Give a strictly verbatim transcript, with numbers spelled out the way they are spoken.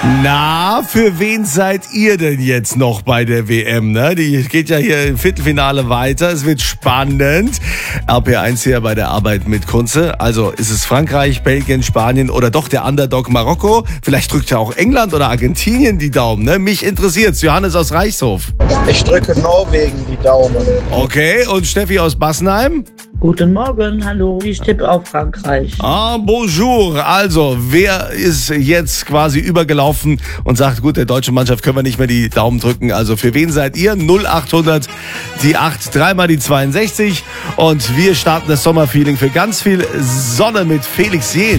Na, für wen seid ihr denn jetzt noch bei der W M? Ne? Die geht ja hier im Viertelfinale weiter. Es wird spannend. R P eins hier bei der Arbeit mit Kunze. Also ist es Frankreich, Belgien, Spanien oder doch der Underdog Marokko? Vielleicht drückt ja auch England oder Argentinien die Daumen. Ne? Mich interessiert's. Johannes aus Reichshof. Ich drücke Norwegen die Daumen. Okay, und Steffi aus Bassenheim? Guten Morgen, hallo, ich tippe auf Frankreich. Ah, bonjour. Also, wer ist jetzt quasi übergelaufen und sagt, gut, der deutschen Mannschaft können wir nicht mehr die Daumen drücken. Also, für wen seid ihr? null achthundert, die acht, dreimal die zweiundsechzig. Und wir starten das Sommerfeeling für ganz viel Sonne mit Felix Jähn.